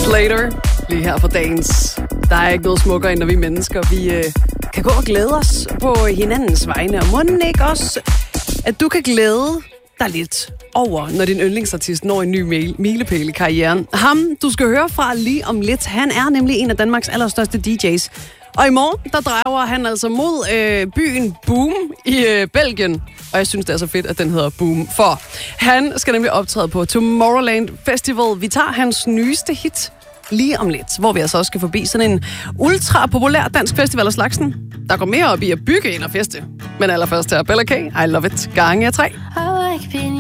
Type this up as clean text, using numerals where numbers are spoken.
Slater, lige her på dagens. Der er ikke noget smukkere, end når vi mennesker, vi kan gå og glæde os på hinandens vegne. Og må den ikke også, at du kan glæde dig lidt over, når din yndlingsartist når en ny milepæl i karrieren. Ham, du skal høre fra lige om lidt, han er nemlig en af Danmarks allerstørste DJ's. Og i morgen, der drager han altså mod byen Boom i Belgien. Og jeg synes, det er så fedt, at den hedder Boom. For han skal nemlig optræde på Tomorrowland Festival. Vi tager hans nyeste hit lige om lidt, hvor vi altså også skal forbi sådan en ultra populær dansk festival af slagsen, der går mere op i at bygge end at feste. Men allerførst her, Bella K. I Love It, gange 3.